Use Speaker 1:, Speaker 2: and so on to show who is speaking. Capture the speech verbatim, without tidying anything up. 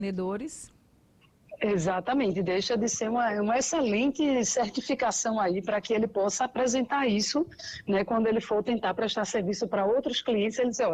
Speaker 1: Vendedores.
Speaker 2: Exatamente, deixa de ser uma, uma excelente certificação aí para que ele possa apresentar isso, né, quando ele for tentar prestar serviço para outros clientes, ele diz, ó,